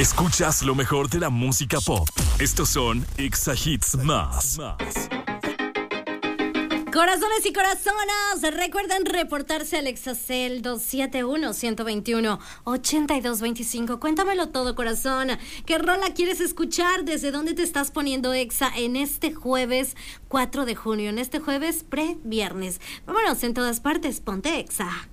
Escuchas lo mejor de la música pop. Estos son Exa Hits Más. Corazones y corazonas, recuerden reportarse al Exacel 271-121-8225. Cuéntamelo todo, corazón. ¿Qué rola quieres escuchar? ¿Desde dónde te estás poniendo Exa en este jueves 4 de junio? En este jueves pre-viernes. Vámonos en todas partes, ponte Exa.